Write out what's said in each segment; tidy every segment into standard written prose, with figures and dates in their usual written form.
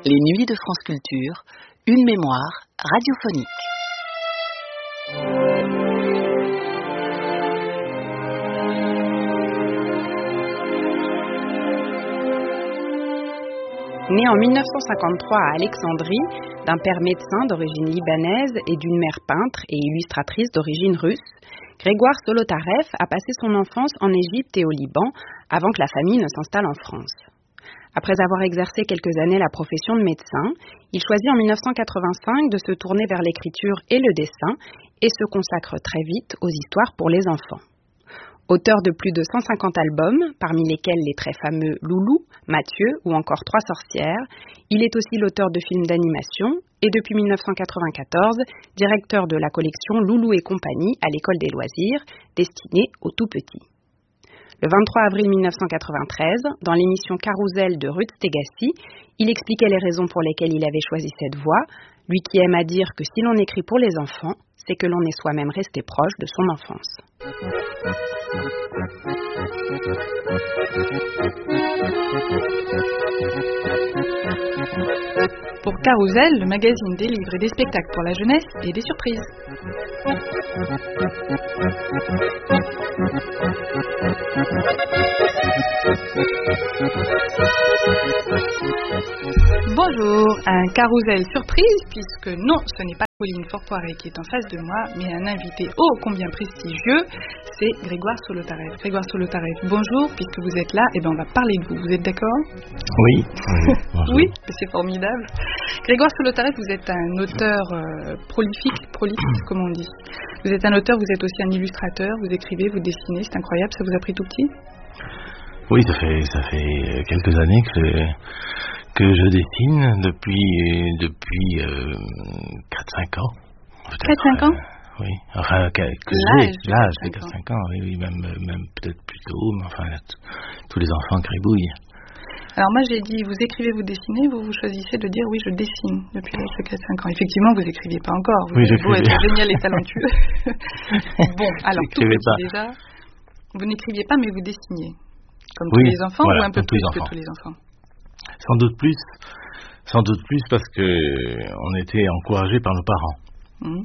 Les Nuits de France Culture, une mémoire radiophonique. Né en 1953 à Alexandrie, d'un père médecin d'origine libanaise et d'une mère peintre et illustratrice d'origine russe, Grégoire Solotarev a passé son enfance en Égypte et au Liban avant que la famille ne s'installe en France. Après avoir exercé quelques années la profession de médecin, il choisit en 1985 de se tourner vers l'écriture et le dessin et se consacre très vite aux histoires pour les enfants. Auteur de plus de 150 albums, parmi lesquels les très fameux Loulou, Mathieu ou encore Trois sorcières, il est aussi l'auteur de films d'animation et depuis 1994, directeur de la collection Loulou et compagnie à l'École des loisirs, destinée aux tout-petits. Le 23 avril 1993, dans l'émission Carousel de Ruth Stegacy, il expliquait les raisons pour lesquelles il avait choisi cette voie, lui qui aime à dire que si l'on écrit pour les enfants, c'est que l'on est soi-même resté proche de son enfance. Pour Carousel, le magazine des livres et des spectacles pour la jeunesse et des surprises. Bonjour, un Carousel surprise, puisque non, ce n'est pas Pauline Forpoiré qui est en face de moi, mais un invité ô combien prestigieux, c'est Grégoire Solotarev. Grégoire Solotarev, bonjour, puisque vous êtes là, et on va parler de vous. Vous êtes d'accord ? Oui. Oui, c'est formidable. Grégoire Solotarev, vous êtes un auteur prolifique, comme on dit. Vous êtes un auteur, vous êtes aussi un illustrateur, vous écrivez, vous dessinez, c'est incroyable, ça vous a pris tout petit ? Oui, ça fait quelques années que je dessine depuis 4-5 ans. 4-5 ans oui, enfin l'âge c'est 4-5 ans, oui, même peut-être plus tôt, mais enfin tous les enfants cribouillent. Alors moi j'ai dit, vous écrivez, vous dessinez, vous choisissez de dire oui je dessine depuis l'âge de 4-5 ans. Effectivement vous écriviez pas encore, vous êtes beau être génial et talentueux. Bon, alors tout petit déjà, vous n'écriviez pas mais vous dessiniez. Comme tous les enfants, voilà, ou un peu plus que tous les enfants? Sans doute plus parce que on était encouragés par nos parents.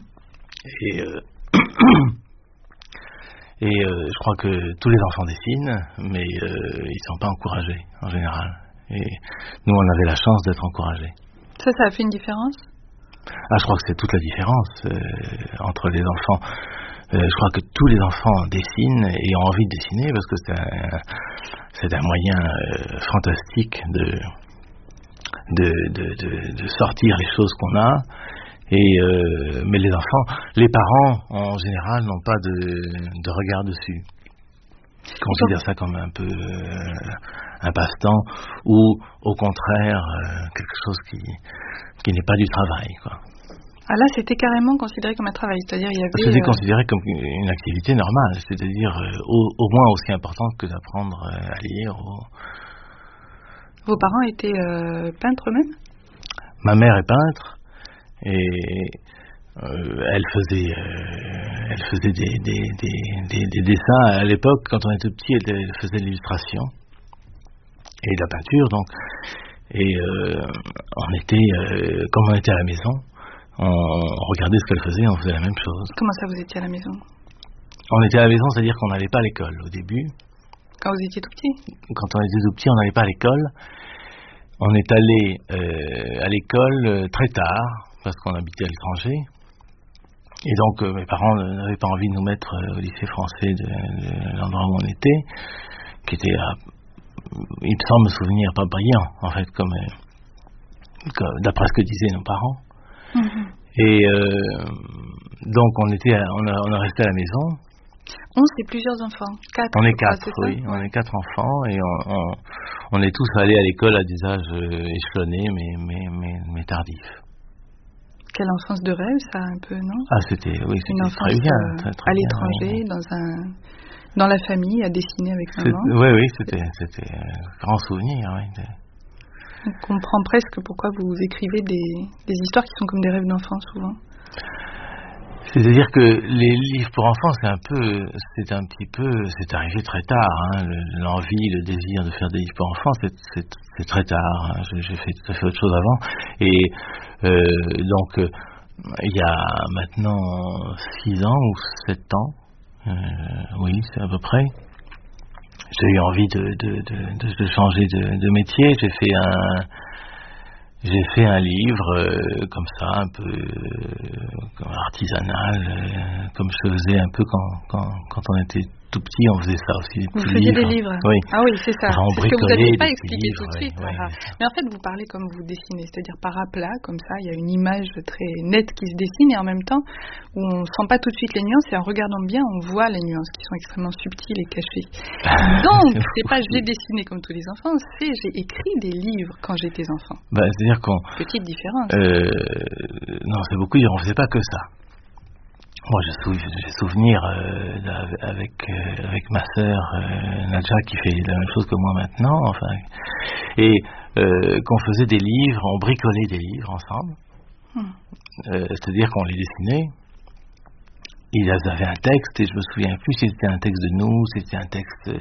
Et je crois que tous les enfants dessinent, mais ils sont pas encouragés en général. Et nous, on avait la chance d'être encouragés. Ça a fait une différence? Je crois que c'est toute la différence entre les enfants. Je crois que tous les enfants dessinent et ont envie de dessiner parce que c'est un moyen fantastique de sortir les choses qu'on a. Mais les parents en général n'ont pas de regard dessus. Ils considèrent ça comme un peu un passe-temps ou au contraire quelque chose qui n'est pas du travail, quoi. Ah là, c'était carrément considéré comme un travail, c'est-à-dire il y avait... C'était considéré comme une activité normale, c'est-à-dire au moins aussi importante que d'apprendre à lire. Vos parents étaient peintres eux-mêmes? Ma mère est peintre et elle faisait des dessins à l'époque. Quand on était petit, elle faisait de l'illustration et de la peinture, donc. Et comme on était à la maison, on regardait ce qu'elle faisait, on faisait la même chose. Comment ça, vous étiez à la maison? On était à la maison, c'est-à-dire qu'on n'allait pas à l'école au début. Quand vous étiez tout petit? Quand on était tout petit, on n'allait pas à l'école. On est allé à l'école très tard, parce qu'on habitait à l'étranger. Et donc, mes parents n'avaient pas envie de nous mettre au lycée français de l'endroit où on était, qui était, il me semble me souvenir, pas brillant, en fait, comme d'après ce que disaient nos parents. Et donc on a resté à la maison. 11, c'est plusieurs enfants. 4. On est 4, oui. On est 4 enfants et on est tous allés à l'école à des âges échelonnés, mais tardifs. Quelle enfance de rêve, ça, un peu, non? C'était une enfance très bien, très à l'étranger, bien. Dans la famille, à dessiner avec maman. Oui, c'était un grand souvenir, oui. On comprend presque pourquoi vous écrivez des histoires qui sont comme des rêves d'enfant, souvent. C'est-à-dire que les livres pour enfants, c'est arrivé très tard. Hein, l'envie, le désir de faire des livres pour enfants, c'est très tard. Hein, j'ai fait tout à fait autre chose avant. Et donc, il y a maintenant 6 ans ou 7 ans, oui, c'est à peu près, j'ai eu envie de changer de métier. J'ai fait un livre comme ça, un peu comme artisanal, comme je faisais un peu quand on était tout petit, on faisait ça aussi. Vous faisiez des livres? Oui. Ah oui, c'est ça. C'est ce que vous n'aviez pas expliqué livres, tout de suite. ouais. Mais en fait, vous parlez comme vous dessinez, c'est-à-dire par aplat, comme ça, il y a une image très nette qui se dessine, et en même temps, où on ne sent pas tout de suite les nuances, et en regardant bien, on voit les nuances qui sont extrêmement subtiles et cachées. Donc, c'est pas j'ai dessiné comme tous les enfants, c'est j'ai écrit des livres quand j'étais enfant. C'est-à-dire qu'on... Petite différence. Non, c'est beaucoup dire, on faisait pas que ça. Moi, j'ai souvenir avec ma sœur Nadja, qui fait la même chose que moi maintenant, enfin, et qu'on faisait des livres, on bricolait des livres ensemble. C'est-à-dire qu'on les dessinait. Ils avaient un texte, et je me souviens plus si c'était un texte de nous, si c'était un texte...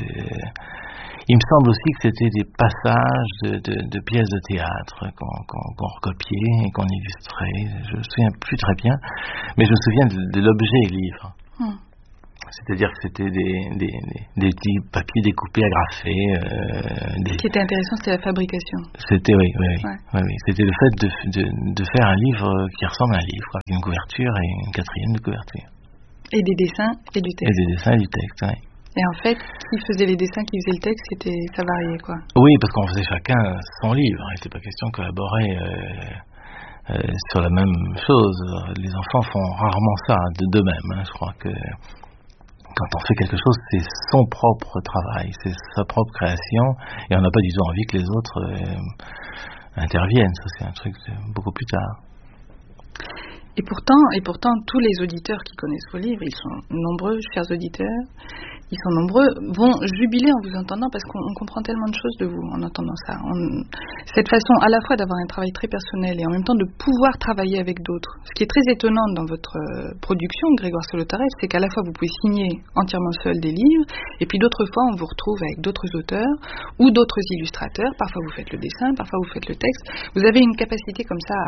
Il me semble aussi que c'était des passages de pièces de théâtre qu'on recopiait et qu'on illustrait. Je me souviens plus très bien, mais je me souviens de l'objet livre. C'est-à-dire que c'était des petits papiers découpés, agrafés. Ce qui était intéressant, c'était la fabrication. C'était, oui. C'était le fait de faire un livre qui ressemble à un livre, quoi, une couverture et une quatrième de couverture. Et des dessins et du texte. Et des dessins et du texte, oui. Et en fait, qui faisait les dessins, qui faisait le texte, ça variait, quoi. Oui, parce qu'on faisait chacun son livre. Il n'était pas question de collaborer sur la même chose. Les enfants font rarement ça d'eux-mêmes. Hein. Je crois que quand on fait quelque chose, c'est son propre travail, c'est sa propre création, et on n'a pas du tout envie que les autres interviennent. Ça, c'est un truc beaucoup plus tard. Et pourtant, tous les auditeurs qui connaissent vos livres, ils sont nombreux, chers auditeurs, ils sont nombreux, vont jubiler en vous entendant, parce qu'on comprend tellement de choses de vous en entendant ça. Cette façon à la fois d'avoir un travail très personnel et en même temps de pouvoir travailler avec d'autres. Ce qui est très étonnant dans votre production, Grégoire Solotareff, c'est qu'à la fois vous pouvez signer entièrement seul des livres, et puis d'autres fois on vous retrouve avec d'autres auteurs ou d'autres illustrateurs. Parfois vous faites le dessin, parfois vous faites le texte. Vous avez une capacité comme ça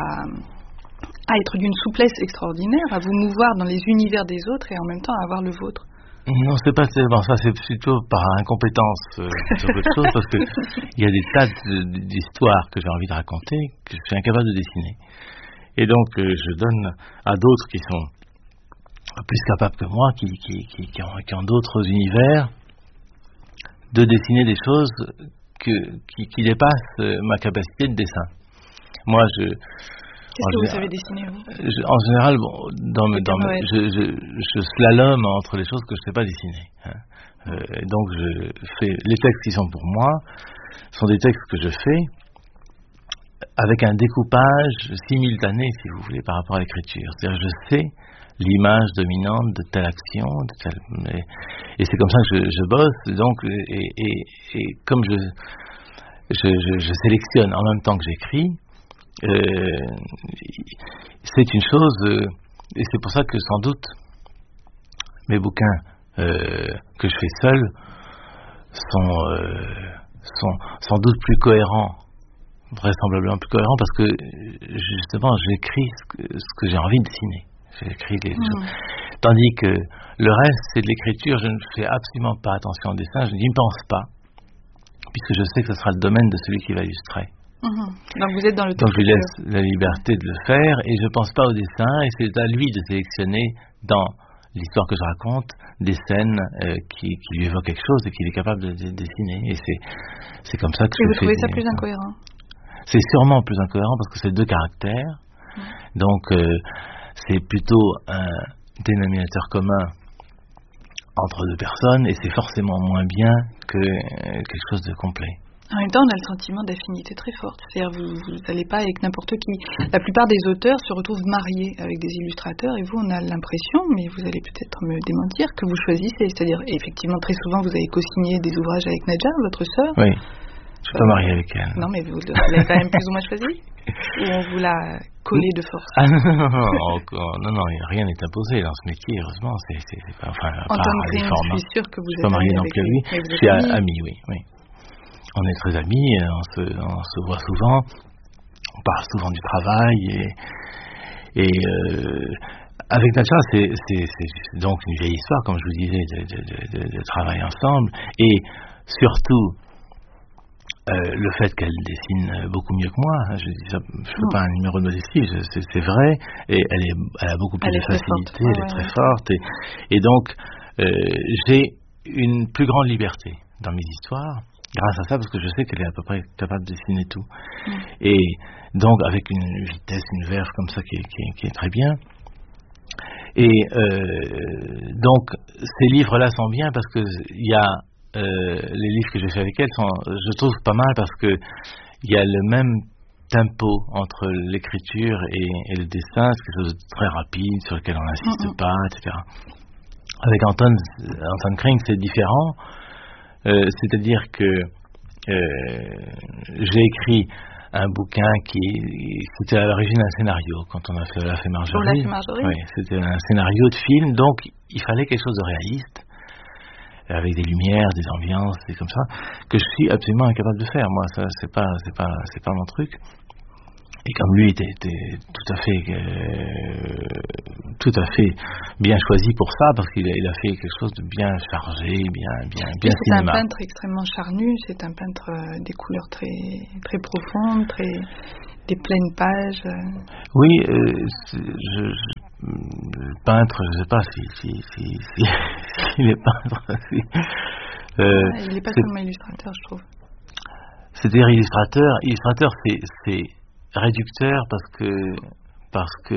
à être d'une souplesse extraordinaire, à vous mouvoir dans les univers des autres et en même temps à avoir le vôtre. Non, c'est pas tellement ça, c'est plutôt par incompétence sur autre chose, parce que il y a des tas d'histoires que j'ai envie de raconter que je suis incapable de dessiner. Et donc je donne à d'autres qui sont plus capables que moi, qui ont d'autres univers, de dessiner des choses qui dépassent ma capacité de dessin. Moi, qu'est-ce que vous savez dessiner, vous? En général, je slalome entre les choses que je ne sais pas dessiner. Hein. Donc, je fais les textes qui sont pour moi, sont des textes que je fais avec un découpage simultané, si vous voulez, par rapport à l'écriture. C'est-à-dire, je sais l'image dominante de telle action, et c'est comme ça que je bosse. Donc, et comme je sélectionne en même temps que j'écris. C'est une chose, et c'est pour ça que sans doute mes bouquins que je fais seul sont sans doute plus cohérents, vraisemblablement plus cohérents, parce que justement j'écris ce que j'ai envie de dessiner. J'écris les choses. Tandis que le reste, c'est de l'écriture. Je ne fais absolument pas attention au dessin, je n'y pense pas, puisque je sais que ce sera le domaine de celui qui va illustrer. Donc vous êtes dans le Donc je lui laisse la liberté de le faire, et je ne pense pas au dessin, et c'est à lui de sélectionner dans l'histoire que je raconte des scènes qui lui évoquent quelque chose et qu'il est capable de dessiner. Et c'est comme ça que je fais. Et vous trouvez ça plus incohérent? C'est sûrement plus incohérent parce que c'est deux caractères. Donc c'est plutôt un dénominateur commun entre deux personnes, et c'est forcément moins bien que quelque chose de complet. En même temps, on a le sentiment d'affinité très forte. C'est-à-dire, vous n'allez pas avec n'importe qui. La plupart des auteurs se retrouvent mariés avec des illustrateurs, et vous, on a l'impression, mais vous allez peut-être me démentir, que vous choisissez. C'est-à-dire, effectivement, très souvent, vous avez co-signé des ouvrages avec Nadja, votre sœur. Oui. Je suis pas marié avec elle. Non, mais vous l'avez quand même plus ou moins choisi? Ou on vous l'a collé de force? Ah non, rien n'est imposé dans ce métier, heureusement. C'est pas, enfin, Antoine Green, je suis sûr que vous êtes pas marié non plus avec lui. Je suis ami, oui. On est très amis, on se voit souvent, on parle souvent du travail et avec Nadja, c'est donc une vieille histoire, comme je vous disais, de travail ensemble, et surtout le fait qu'elle dessine beaucoup mieux que moi. Je dis ça, je fais pas un numéro de modestie, c'est vrai, et elle a beaucoup plus de facilité, elle est très forte, et donc j'ai une plus grande liberté dans mes histoires grâce à ça, parce que je sais qu'elle est à peu près capable de dessiner tout, et donc avec une vitesse, une verve comme ça qui est très bien. Et donc ces livres-là sont bien parce que il y a les livres que j'ai fait avec elle sont, je trouve, pas mal parce que il y a le même tempo entre l'écriture et le dessin, c'est quelque chose de très rapide sur lequel on n'insiste pas, etc. Avec Anton Kring, c'est différent, c'est-à-dire que j'ai écrit un bouquin c'était à l'origine un scénario quand on a fait Marjorie. Oui, c'était un scénario de film, donc il fallait quelque chose de réaliste, avec des lumières, des ambiances, et comme ça, que je suis absolument incapable de faire. Moi, ça, c'est pas mon truc. Et comme lui était tout à fait bien choisi pour ça, parce qu'il a fait quelque chose de bien chargé, bien c'est cinéma. C'est un peintre extrêmement charnu, c'est un peintre des couleurs très, très profondes, des pleines pages. Oui, le peintre, je ne sais pas s'il est peintre. Il n'est pas seulement illustrateur, je trouve. C'est-à-dire illustrateur, c'est réducteur parce que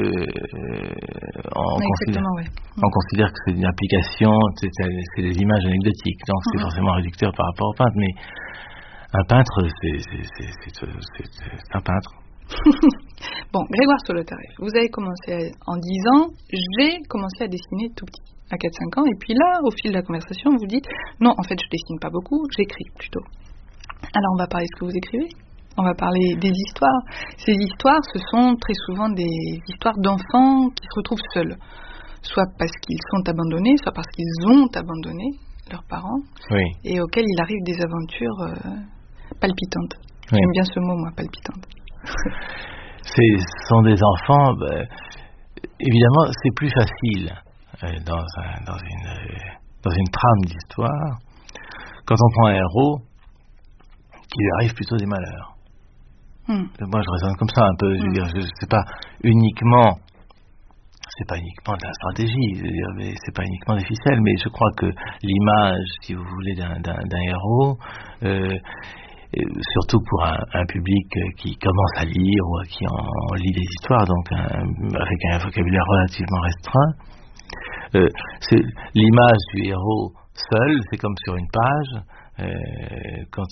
on considère que c'est une application, c'est des images anecdotiques, donc c'est forcément réducteur par rapport au peintre, mais un peintre, c'est un peintre. Bon, Grégoire Solotareff, vous avez commencé en 10 ans, j'ai commencé à dessiner tout petit, à 4-5 ans, et puis là, au fil de la conversation, vous dites, non, en fait, je dessine pas beaucoup, j'écris plutôt. Alors, on va parler de ce que vous écrivez. On va parler des histoires. Ces histoires, ce sont très souvent des histoires d'enfants qui se retrouvent seuls, soit parce qu'ils sont abandonnés, soit parce qu'ils ont abandonné leurs parents, et auxquels il arrive des aventures palpitantes. Oui. J'aime bien ce mot, moi, palpitante. Ce sont des enfants, évidemment, c'est plus facile dans une trame d'histoire quand on prend un héros qui lui arrive plutôt des malheurs. Moi, je raisonne comme ça un peu. Je veux dire, c'est pas uniquement de la stratégie, c'est pas uniquement des ficelles, mais je crois que l'image, si vous voulez, d'un héros, surtout pour un public qui commence à lire ou qui en lit des histoires, donc avec un vocabulaire relativement restreint, c'est l'image du héros seul, c'est comme sur une page. Quand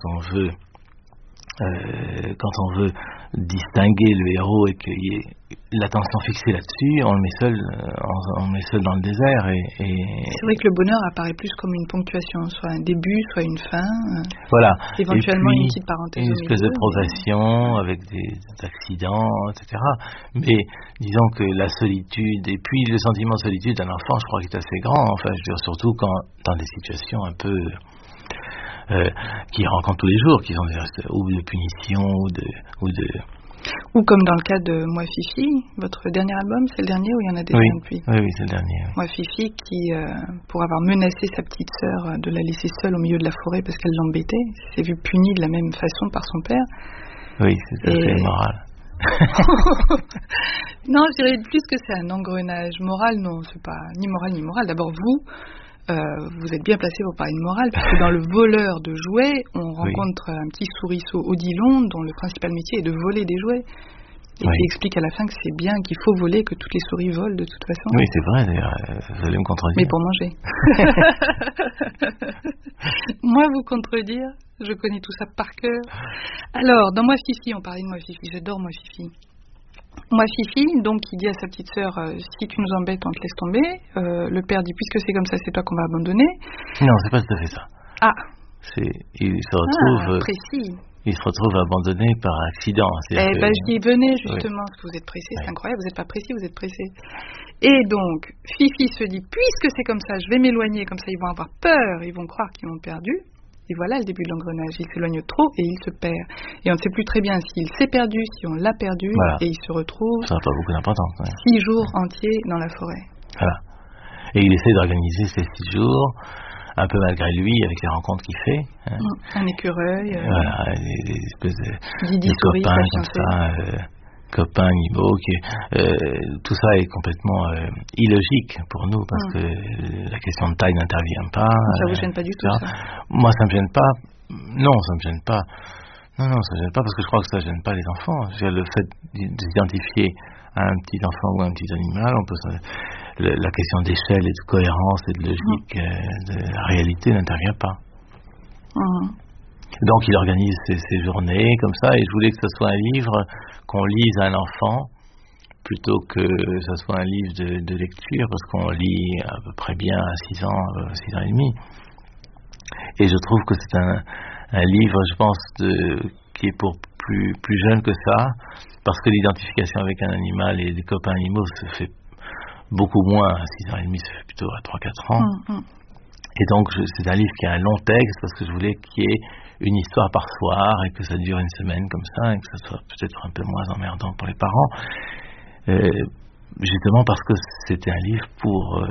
on veut distinguer le héros et qu'il y ait l'attention fixée là-dessus, on le met seul dans le désert. C'est vrai que le bonheur apparaît plus comme une ponctuation, soit un début, soit une fin. Voilà. Éventuellement puis, une petite parenthèse. Une espèce de progression avec des accidents, etc. Mais disons que la solitude, et puis le sentiment de solitude d'un enfant, je crois qu'il est assez grand. Enfin, je veux dire, surtout dans des situations un peu qu'ils rencontrent tous les jours, qui sont ou de punition ou comme dans le cas de Moi Fifi, votre dernier album, c'est le dernier ou il y en a déjà depuis? Oui, c'est le dernier. Oui. Moi Fifi qui, pour avoir menacé sa petite sœur de la laisser seule au milieu de la forêt parce qu'elle l'embêtait, s'est vue punie de la même façon par son père. Oui, c'est assez moral. Non, je dirais plus que c'est un engrenage moral. Non, c'est pas ni moral ni moral. D'abord, vous êtes bien placé pour parler de morale, parce que dans Le voleur de jouets, on rencontre un petit souriceau Odilon dont le principal métier est de voler des jouets, et qui explique à la fin que c'est bien, qu'il faut voler, que toutes les souris volent de toute façon. Oui, c'est vrai, d'ailleurs, vous allez me contredire. Mais pour manger. Moi, vous contredire, je connais tout ça par cœur. Alors, dans Moi Fifi, on parlait de Moi Fifi, j'adore Moi Fifi. Moi Fifi, donc, il dit à sa petite sœur, si tu nous embêtes, on te laisse tomber. Le père dit, puisque c'est comme ça, c'est toi qu'on va abandonner. Non, c'est pas tout à fait ça. Ah. Il se retrouve. Précis. il se retrouve abandonné par accident. J'y venais justement, parce que vous êtes pressé, c'est incroyable, vous n'êtes pas précis, vous êtes pressé. Et donc, Fifi se dit, puisque c'est comme ça, je vais m'éloigner, comme ça ils vont avoir peur, ils vont croire qu'ils m'ont perdu. Et voilà le début de l'engrenage, il s'éloigne trop et il se perd. Et on ne sait plus très bien s'il s'est perdu, si on l'a perdu, et il se retrouve ça n'a pas beaucoup d'importance. 6 jours entiers dans la forêt. Voilà. Et il essaie d'organiser ces 6 jours, un peu malgré lui, avec les rencontres qu'il fait. Un écureuil. Voilà, des espèces de copains comme ça, copains, animaux. Tout ça est complètement illogique pour nous, parce que la question de taille n'intervient pas. Ça vous gêne pas du tout, ça? Moi, ça me gêne pas. Non, ça me gêne pas. Non, ça me gêne pas, parce que je crois que ça gêne pas les enfants. Le fait d'identifier un petit enfant ou un petit animal, la question d'échelle et de cohérence et de logique de la réalité n'intervient pas. Donc il organise ses journées comme ça, et je voulais que ce soit un livre qu'on lise à un enfant plutôt que ce soit un livre de lecture, parce qu'on lit à peu près bien à 6 ans, 6 ans et demi. Et je trouve que c'est un livre, je pense, qui est pour plus jeune que ça, parce que l'identification avec un animal et des copains animaux se fait beaucoup moins à 6 ans et demi, se fait plutôt à 3-4 ans. Et donc c'est un livre qui a un long texte, parce que je voulais qu'il y ait une histoire par soir et que ça dure une semaine comme ça, et que ça soit peut-être un peu moins emmerdant pour les parents, justement parce que c'était un livre pour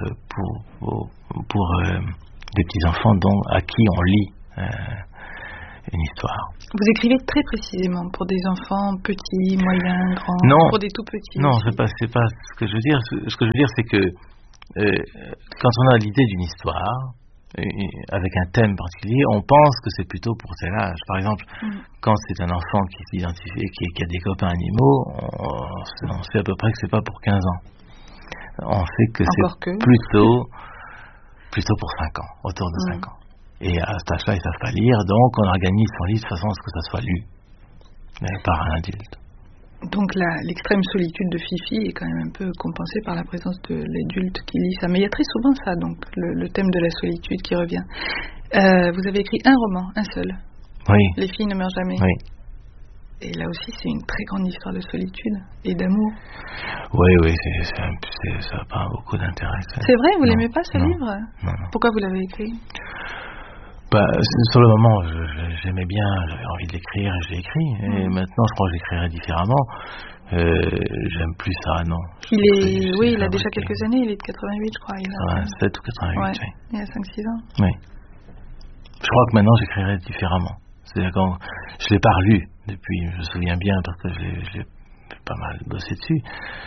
des petits enfants à qui on lit une histoire. Vous écrivez très précisément pour des enfants petits, moyens, grands, pour des tout petits. Non, c'est pas ce que je veux dire. Ce que je veux dire, c'est que quand on a l'idée d'une histoire avec un thème particulier, on pense que c'est plutôt pour tel âge. Par exemple, quand c'est un enfant qui s'identifie, qui a des copains animaux, on sait à peu près que c'est pas pour 15 ans. On sait que c'est plutôt pour 5 ans, autour de 5 ans. Et à cet âge-là, ils ne savent pas lire, donc on organise son livre de façon à ce que ça soit lu par un adulte. Donc l'extrême solitude de Fifi est quand même un peu compensée par la présence de l'adulte qui lit ça. Mais il y a très souvent ça, donc le thème de la solitude qui revient. Vous avez écrit un roman, un seul. Oui. Les filles ne meurent jamais. Oui. Et là aussi, c'est une très grande histoire de solitude et d'amour. Oui, ça n'a pas beaucoup d'intérêt. C'est vrai, vous l'aimez pas ce livre? Non. Pourquoi vous l'avez écrit? Sur le moment, j'aimais bien, j'avais envie de l'écrire et je l'ai écrit. Et maintenant, je crois que j'écrirai différemment. J'aime plus ça, non. Il a déjà quelques années, il est de 88, je crois. 87 ou 88, oui. Il y a 5-6 ans. Oui. Je crois que maintenant, j'écrirai différemment. C'est-à-dire quand je l'ai pas relu depuis, je me souviens bien, parce que je l'ai pas mal bossé dessus.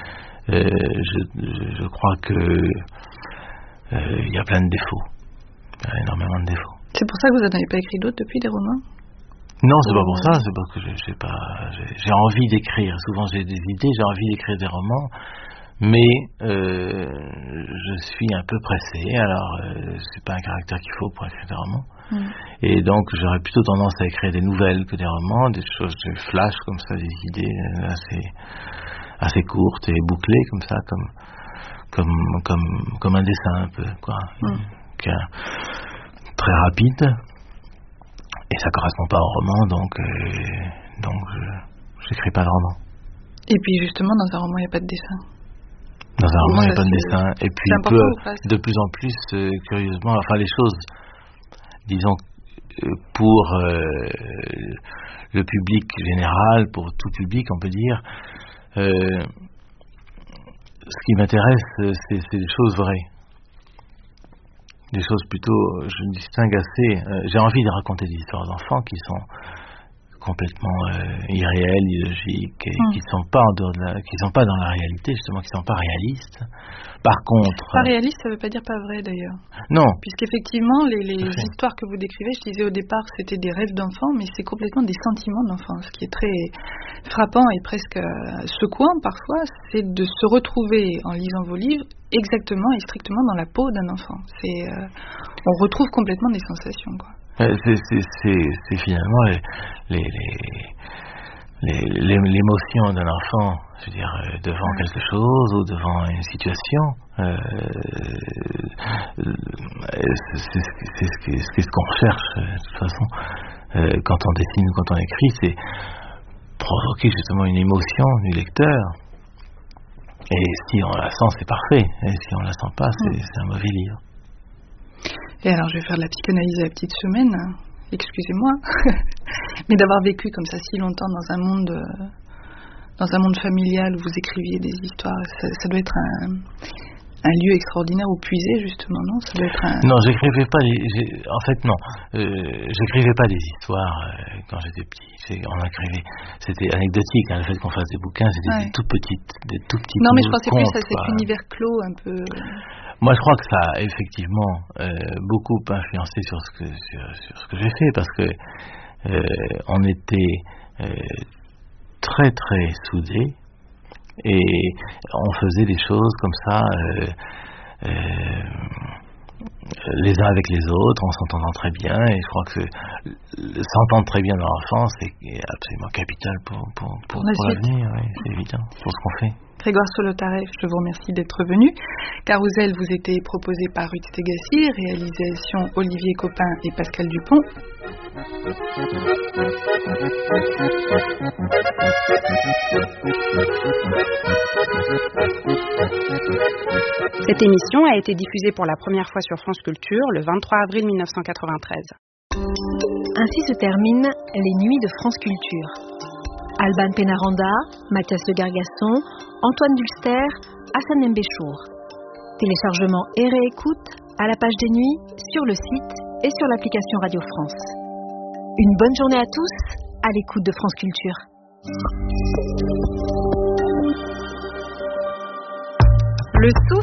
Je crois que il y a plein de défauts. Il y a énormément de défauts. C'est pour ça que vous n'en avez pas écrit d'autres depuis, des romans? Non, c'est pas pour ça, c'est parce que j'ai envie d'écrire. Souvent j'ai des idées, j'ai envie d'écrire des romans, mais je suis un peu pressé, alors c'est pas un caractère qu'il faut pour écrire des romans. Et donc j'aurais plutôt tendance à écrire des nouvelles que des romans, des choses, des flashs comme ça, des idées assez courtes et bouclées comme ça, comme un dessin un peu, quoi. Très rapide, et ça correspond pas au roman, donc je n'écris pas de roman. Et puis justement, dans un roman, il n'y a pas de dessin. Dans un roman, il n'y a pas de dessin. Et puis de plus en plus, curieusement, enfin les choses, disons, pour le public général, pour tout public, on peut dire, ce qui m'intéresse, c'est des choses vraies. Des choses plutôt, je distingue assez. J'ai envie de raconter des histoires d'enfants qui sont complètement irréelles, illogiques, et qui ne sont pas qui sont pas dans la réalité, justement, qui ne sont pas réalistes. Par contre, pas réaliste, ça ne veut pas dire pas vrai d'ailleurs. Non. Puisqu'effectivement, les histoires que vous décrivez, je disais au départ, c'était des rêves d'enfants, mais c'est complètement des sentiments d'enfants. Ce qui est très frappant et presque secouant parfois, c'est de se retrouver en lisant vos livres exactement et strictement dans la peau d'un enfant. On retrouve complètement des sensations, quoi. C'est finalement l'émotion d'un enfant, je veux dire, devant quelque chose ou devant une situation. C'est ce qu'on recherche de toute façon. quand on dessine ou quand on écrit, c'est provoquer justement une émotion du lecteur. Et si on la sent, c'est parfait. Et si on la sent pas, c'est un mauvais livre. Et alors, je vais faire de la psychanalyse à la petite semaine. Excusez-moi, mais d'avoir vécu comme ça si longtemps dans un monde familial où vous écriviez des histoires, ça doit être un lieu extraordinaire où puiser, justement, non? Ça doit être Non, j'écrivais pas en fait, non. J'écrivais pas des histoires quand j'étais petit. On écrivait, c'était anecdotique, hein, le fait qu'on fasse des bouquins, c'était des tout petits. Non, mais je pensais plus à cet univers clos un peu. Moi, je crois que ça a effectivement beaucoup influencé sur ce que j'ai fait, parce que on était très très soudés. Et on faisait des choses comme ça, les uns avec les autres, en s'entendant très bien. Et je crois que s'entendre très bien dans l'enfance est absolument capital pour l'avenir. Oui, c'est évident pour ce qu'on fait. Grégoire Solotareff, je vous remercie d'être venu. Carousel vous était proposé par Ruth Stegassi, réalisation Olivier Copin et Pascal Dupont. Cette émission a été diffusée pour la première fois sur France Culture le 23 avril 1993. Ainsi se terminent les nuits de France Culture. Alban Pénaranda, Mathias Le Gargasson, Antoine Dulster, Hassan Mbéchour. Téléchargement et réécoute à la page des nuits, sur le site et sur l'application Radio France. Une bonne journée à tous, à l'écoute de France Culture. Le souffle